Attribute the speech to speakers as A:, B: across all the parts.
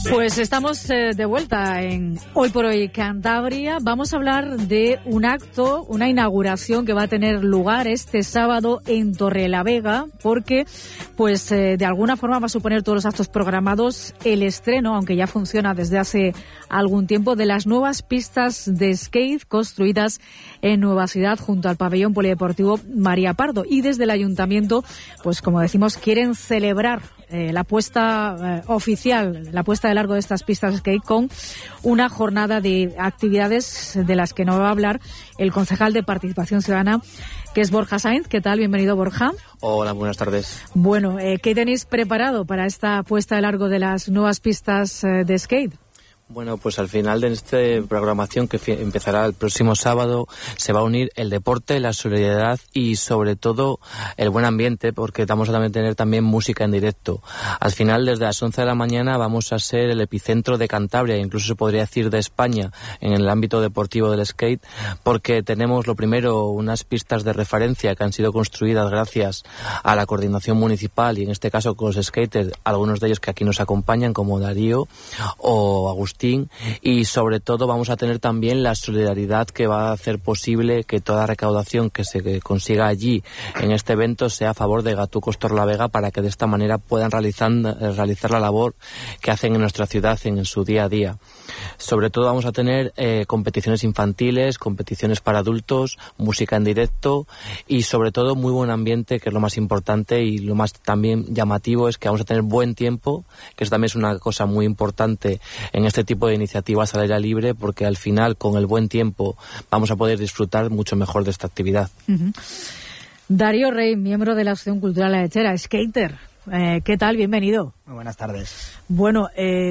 A: Pues estamos de vuelta en Hoy por Hoy Cantabria. Vamos a hablar de un acto, una inauguración que va a tener lugar este sábado en Torrelavega, porque pues de alguna forma va a suponer todos los actos programados el estreno, aunque ya funciona desde hace algún tiempo, de las nuevas pistas de skate construidas en Nueva Ciudad junto al pabellón polideportivo María Pardo. Y desde el ayuntamiento, pues como decimos, quieren celebrar la puesta oficial, la puesta de largo de estas pistas de skate con una jornada de actividades de las que nos va a hablar el concejal de Participación Ciudadana, que es Borja Sainz. ¿Qué tal? Bienvenido, Borja.
B: Hola, buenas tardes.
A: Bueno, ¿qué tenéis preparado para esta puesta de largo de las nuevas pistas de skate?
B: Bueno, pues al final de esta programación que empezará el próximo sábado se va a unir el deporte, la solidaridad y sobre todo el buen ambiente, porque vamos a tener también música en directo. Al final, desde las 11 de la mañana vamos a ser el epicentro de Cantabria, incluso se podría decir de España, en el ámbito deportivo del skate, porque tenemos lo primero unas pistas de referencia que han sido construidas gracias a la coordinación municipal y en este caso con los skaters, algunos de ellos que aquí nos acompañan como Darío o Agustín. Y sobre todo vamos a tener también la solidaridad que va a hacer posible que toda recaudación que se consiga allí en este evento sea a favor de Gatucos Torrelavega, para que de esta manera puedan realizar la labor que hacen en nuestra ciudad en su día a día. Sobre todo vamos a tener competiciones infantiles, competiciones para adultos, música en directo y sobre todo muy buen ambiente, que es lo más importante, y lo más también llamativo es que vamos a tener buen tiempo, que eso también es una cosa muy importante en este tipo de iniciativas al aire libre, porque al final con el buen tiempo vamos a poder disfrutar mucho mejor de esta actividad. Uh-huh.
A: Darío Rey, miembro de la Asociación Cultural La Lechera, skater. ¿Qué tal? Bienvenido.
C: Muy buenas tardes.
A: Bueno,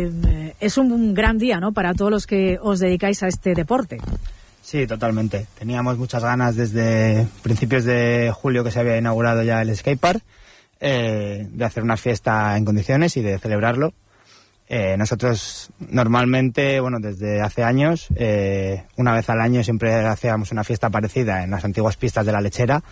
A: es un gran día, ¿no?, para todos los que os dedicáis a este deporte.
C: Sí, totalmente. Teníamos muchas ganas desde principios de julio, que se había inaugurado ya el skatepark, de hacer una fiesta en condiciones y de celebrarlo. Nosotros normalmente, bueno, desde hace años, una vez al año siempre hacíamos una fiesta parecida en las antiguas pistas de La Lechera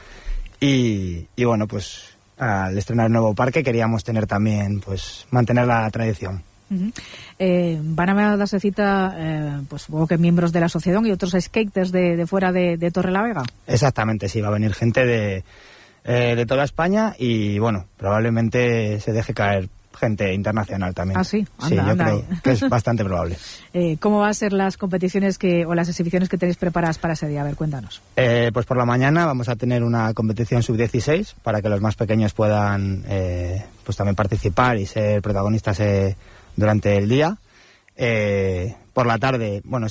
C: y bueno, pues al estrenar el nuevo parque queríamos tener también, pues, mantener la tradición.
A: Uh-huh. Van a darse cita, pues supongo que miembros de la asociación y otros skaters de fuera de Torrelavega.
C: Exactamente, sí, va a venir gente de toda España y bueno, probablemente se deje caer gente internacional también.
A: Ah, sí.
C: Sí, yo creo que es bastante probable.
A: ¿Cómo van a ser las competiciones o las exhibiciones que tenéis preparadas para ese día? A ver, cuéntanos.
C: Pues por la mañana vamos a tener una competición sub-16 para que los más pequeños puedan pues también participar y ser protagonistas durante el día. Por la tarde, bueno,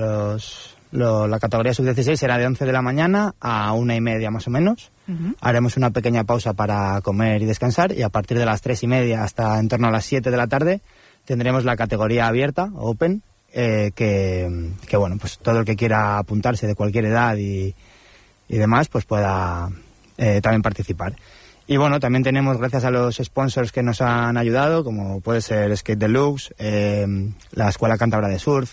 C: la categoría sub-16 será de 11 de la mañana a 1:30 más o menos. Uh-huh. Haremos una pequeña pausa para comer y descansar y a partir de las 3:30 hasta en torno a las 7 de la tarde tendremos la categoría abierta, Open, que bueno, pues todo el que quiera apuntarse de cualquier edad y demás, pues pueda también participar. Y bueno, también tenemos, gracias a los sponsors que nos han ayudado, como puede ser Skate Deluxe, la Escuela Cántabra de Surf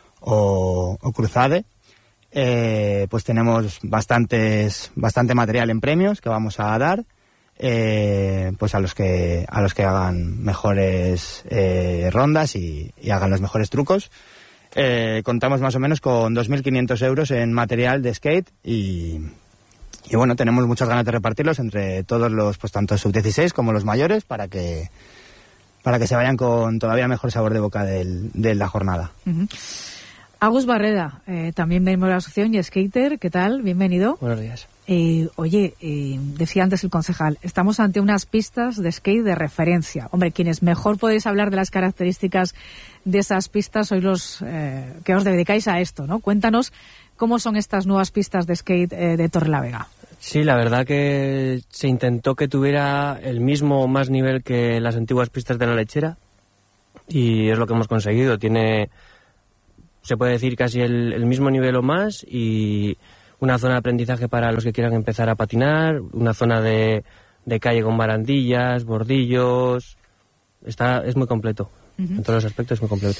C: o Cruzade, pues tenemos bastante material en premios que vamos a dar, pues a los que hagan mejores rondas y hagan los mejores trucos. Contamos más o menos con 2.500 euros en material de skate y bueno, tenemos muchas ganas de repartirlos entre todos los, pues tanto sub-16 como los mayores, para que se vayan con todavía mejor sabor de boca de la jornada. Uh-huh.
A: Agus Barreda, también miembro de la asociación y skater. ¿Qué tal? Bienvenido.
D: Buenos días.
A: Oye, decía antes el concejal, estamos ante unas pistas de skate de referencia. Hombre, quienes mejor podéis hablar de las características de esas pistas sois los que os dedicáis a esto, ¿no? Cuéntanos cómo son estas nuevas pistas de skate de Torrelavega.
D: Sí, la verdad que se intentó que tuviera el mismo o más nivel que las antiguas pistas de La Lechera y es lo que hemos conseguido. Tiene, se puede decir, casi el mismo nivel o más, y una zona de aprendizaje para los que quieran empezar a patinar, una zona de calle con barandillas, bordillos. Es muy completo. Uh-huh. En todos los aspectos es muy completo.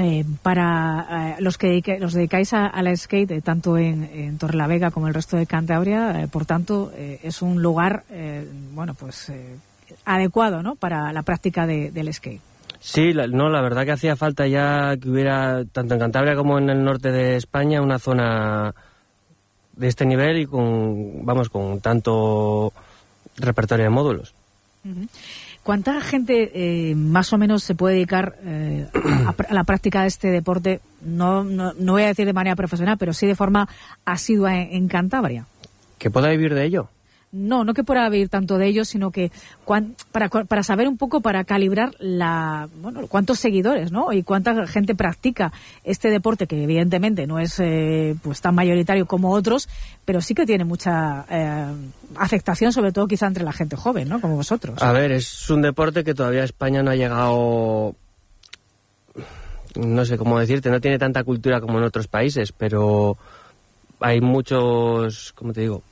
A: Para los que os dedicáis a la skate, tanto en Torrelavega como el resto de Cantabria, por tanto, es un lugar adecuado, ¿no?, para la práctica del skate.
D: Sí, la verdad que hacía falta ya que hubiera, tanto en Cantabria como en el norte de España, una zona de este nivel y con tanto repertorio de módulos.
A: ¿Cuánta gente más o menos se puede dedicar a la práctica de este deporte? No voy a decir de manera profesional, pero sí de forma asidua en Cantabria.
D: ¿Que pueda vivir de ello?
A: No que pueda vivir tanto de ello, sino que para saber un poco, para calibrar cuántos seguidores, ¿no? Y cuánta gente practica este deporte, que evidentemente no es pues tan mayoritario como otros, pero sí que tiene mucha aceptación, sobre todo quizá entre la gente joven, ¿no? Como vosotros.
D: A ver, es un deporte que todavía España no ha llegado, no sé cómo decirte, no tiene tanta cultura como en otros países, pero hay muchos, ¿cómo te digo?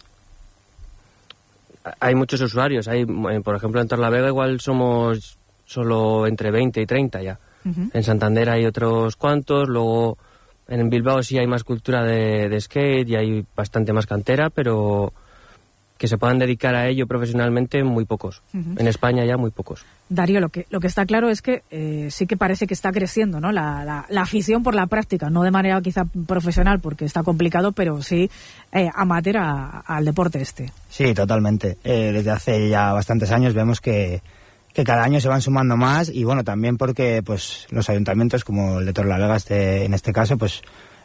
D: Hay muchos usuarios. Por ejemplo, en Torrelavega igual somos solo entre 20 y 30 ya. En Santander hay otros cuantos, luego en Bilbao sí hay más cultura de skate y hay bastante más cantera, pero que se puedan dedicar a ello profesionalmente, muy pocos. En España ya muy pocos.
A: Darío, lo que está claro es que sí que parece que está creciendo, ¿no? La afición por la práctica, no de manera quizá profesional porque está complicado, pero sí amateur al deporte este.
C: Sí, totalmente. Desde hace ya bastantes años vemos que cada año se van sumando más, y bueno, también porque pues los ayuntamientos como el de Torrelavega en este caso pues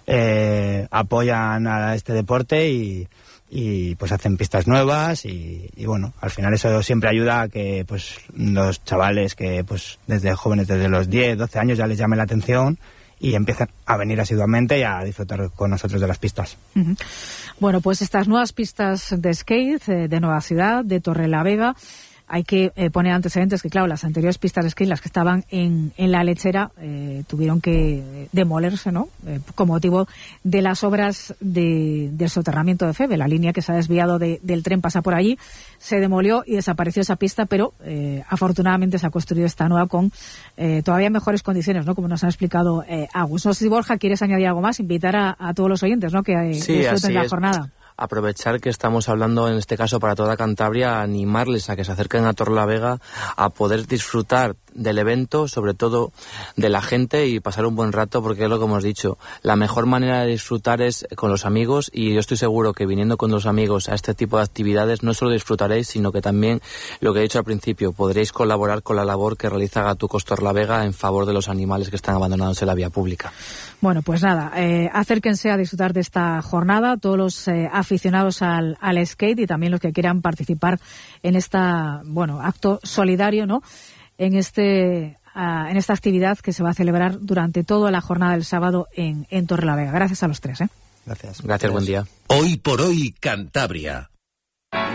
C: apoyan a este deporte y pues hacen pistas nuevas y bueno, al final eso siempre ayuda a que pues los chavales que pues desde jóvenes, desde los 10, 12 años ya les llame la atención y empiezan a venir asiduamente y a disfrutar con nosotros de las pistas.
A: Bueno, pues estas nuevas pistas de skate de Nueva Ciudad, de Torrelavega, hay que poner antecedentes que, claro, las anteriores pistas de skate, las que estaban en la lechera, tuvieron que demolerse, ¿no? Con motivo de las obras del soterramiento de Feve. La línea que se ha desviado del tren pasa por allí, se demolió y desapareció esa pista, pero afortunadamente se ha construido esta nueva con todavía mejores condiciones, ¿no? Como nos han explicado Agus. No sé si, Borja, quieres añadir algo más, invitar a todos los oyentes, ¿no? Que disfruten la jornada.
B: Aprovechar que estamos hablando en este caso para toda Cantabria, animarles a que se acerquen a Torrelavega a poder disfrutar del evento, sobre todo de la gente, y pasar un buen rato, porque es lo que hemos dicho, la mejor manera de disfrutar es con los amigos, y yo estoy seguro que viniendo con los amigos a este tipo de actividades no solo disfrutaréis, sino que también, lo que he dicho al principio, podréis colaborar con la labor que realiza Gatucos Torrelavega en favor de los animales que están abandonados en la vía pública.
A: Bueno, pues nada, acérquense a disfrutar de esta jornada, todos los aficionados al skate y también los que quieran participar en acto solidario, ¿no? En esta actividad que se va a celebrar durante toda la jornada del sábado en Torrelavega. Gracias a los tres.
C: Gracias.
B: Gracias, buen día.
E: Hoy por hoy, Cantabria.